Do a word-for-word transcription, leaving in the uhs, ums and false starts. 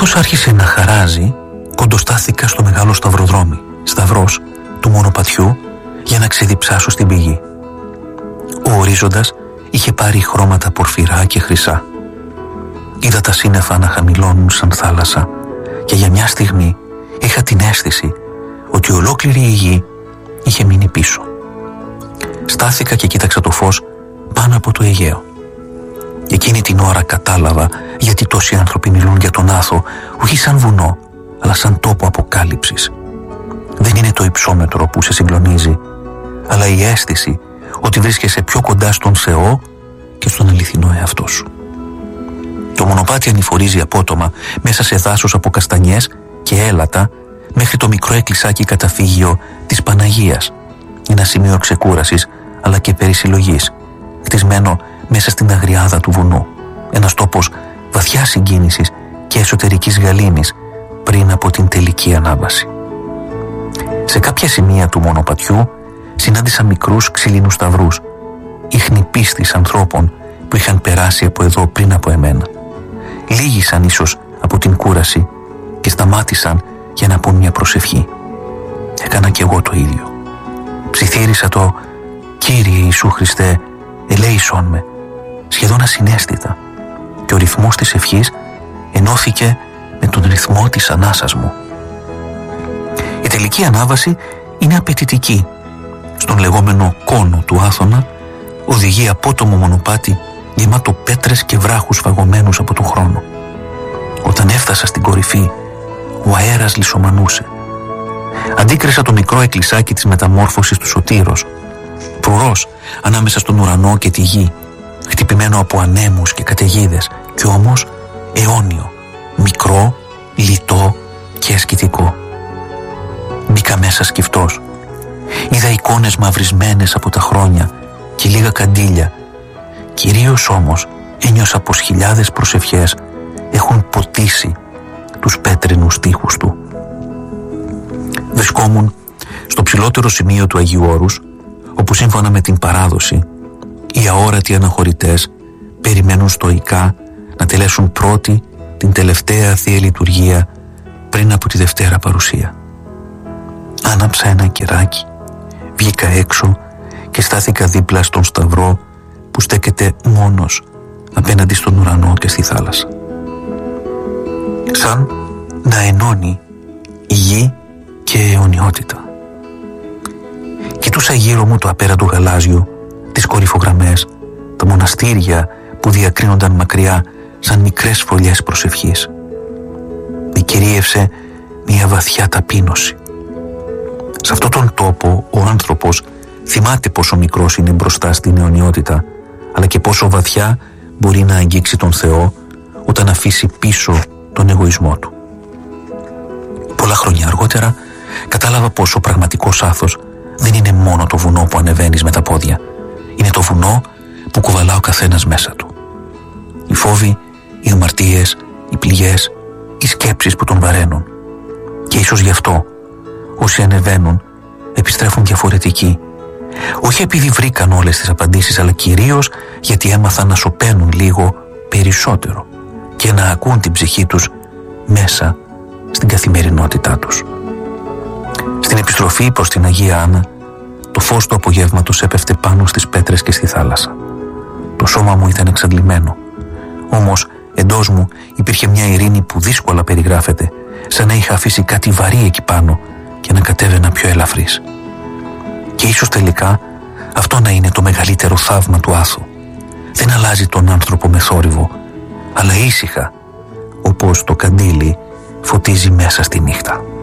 Καθώς άρχισε να χαράζει, κοντοστάθηκα στο μεγάλο σταυροδρόμι, σταυρός του μονοπατιού, για να ξεδιψάσω στην πηγή. Ο ορίζοντας είχε πάρει χρώματα πορφυρά και χρυσά. Είδα τα σύννεφα να χαμηλώνουν σαν θάλασσα και για μια στιγμή είχα την αίσθηση ότι ολόκληρη η γη είχε μείνει πίσω. Στάθηκα και κοίταξα το φως πάνω από το Αιγαίο. Εκείνη την ώρα κατάλαβα γιατί τόσοι άνθρωποι μιλούν για τον Άθο, όχι σαν βουνό, αλλά σαν τόπο αποκάλυψης. Δεν είναι το υψόμετρο που σε συγκλονίζει, αλλά η αίσθηση ότι βρίσκεσαι πιο κοντά στον Θεό και στον αληθινό εαυτό σου. Το μονοπάτι ανηφορίζει απότομα μέσα σε δάσος από καστανιές και έλατα μέχρι το μικρό εκκλησάκι καταφύγιο της Παναγίας, ένα σημείο ξεκούρασης αλλά και περισυλλογής, χτισμένο μέσα στην αγριάδα του βουνού, ένας τόπος βαθιά συγκίνησης και εσωτερικής γαλήνης πριν από την τελική ανάβαση. Σε κάποια σημεία του μονοπατιού συνάντησα μικρούς ξύλινους σταυρούς, ίχνη πίστης ανθρώπων που είχαν περάσει από εδώ πριν από εμένα. Λίγησαν ίσως από την κούραση και σταμάτησαν για να πούν μια προσευχή. Έκανα κι εγώ το ίδιο. Ψιθύρισα το «Κύριε Ιησού Χριστέ, ελέησόν με», σχεδόν ασυναίσθητα, και ο ρυθμός της ευχής ενώθηκε με τον ρυθμό της ανάσας μου. Η τελική ανάβαση είναι απαιτητική. Στον λεγόμενο κόνο του Άθωνα οδηγεί απότομο μονοπάτι γεμάτο πέτρες και βράχους φαγωμένους από τον χρόνο. Όταν έφτασα στην κορυφή, ο αέρας λυσομανούσε. Αντίκρισα το μικρό εκκλησάκι της μεταμόρφωσης του Σωτήρος, φρουρός ανάμεσα στον ουρανό και τη γη, χτυπημένο από ανέμους και καταιγίδες, κι όμως αιώνιο, μικρό, λιτό και ασκητικό. Μπήκα μέσα σκυφτός. Είδα εικόνες μαυρισμένες από τα χρόνια και λίγα καντήλια. Κυρίως όμως ένιωσα πως χιλιάδες προσευχές έχουν ποτίσει τους πέτρινους τοίχους του. Βρισκόμουν στο ψηλότερο σημείο του Αγίου Όρους, όπου σύμφωνα με την παράδοση οι αόρατοι αναχωρητές περιμένουν στοικά να τελέσουν πρώτη την τελευταία Θεία Λειτουργία πριν από τη Δευτέρα Παρουσία. Άναψα ένα κεράκι, βγήκα έξω και στάθηκα δίπλα στον σταυρό που στέκεται μόνος απέναντι στον ουρανό και στη θάλασσα. Σαν να ενώνει η γη και αιωνιότητα. Κοιτούσα γύρω μου το απέραντο γαλάζιο, τις κορυφογραμμές, τα μοναστήρια που διακρίνονταν μακριά σαν μικρές φωλιές προσευχής. Με κυρίευσε μια βαθιά ταπείνωση. Σε αυτόν τον τόπο ο άνθρωπος θυμάται πόσο μικρός είναι μπροστά στην αιωνιότητα, αλλά και πόσο βαθιά μπορεί να αγγίξει τον Θεό όταν αφήσει πίσω τον εγωισμό του. Πολλά χρόνια αργότερα κατάλαβα πως ο πραγματικός άθος δεν είναι μόνο το βουνό που ανεβαίνεις με τα πόδια. Είναι το βουνό που κουβαλά ο καθένας μέσα του. Οι φόβοι, οι αμαρτίες, οι πληγές, οι σκέψεις που τον βαραίνουν. Και ίσως γι' αυτό όσοι ανεβαίνουν επιστρέφουν διαφορετικοί. Όχι επειδή βρήκαν όλες τις απαντήσεις, αλλά κυρίως γιατί έμαθαν να σωπαίνουν λίγο περισσότερο και να ακούν την ψυχή τους μέσα στην καθημερινότητά τους. Στην επιστροφή προς την Αγία Άννα, το φως του απογεύματος έπεφτε πάνω στις πέτρες και στη θάλασσα. Το σώμα μου ήταν εξαντλημένο, όμως εντός μου υπήρχε μια ειρήνη που δύσκολα περιγράφεται, σαν να είχα αφήσει κάτι βαρύ εκεί πάνω και να κατέβαινα πιο ελαφρύς. Και ίσως τελικά αυτό να είναι το μεγαλύτερο θαύμα του άθου. Δεν αλλάζει τον άνθρωπο με θόρυβο, αλλά ήσυχα, όπως το καντήλι φωτίζει μέσα στη νύχτα.